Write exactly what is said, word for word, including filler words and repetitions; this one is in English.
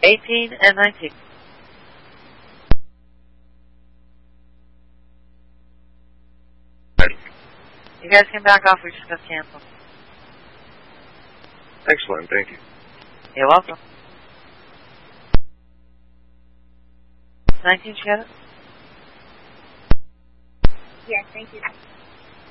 eighteen and nineteen. You guys can back off. We just got canceled. Excellent. Thank you. You're welcome. nineteen, she got it? Yes, thank you.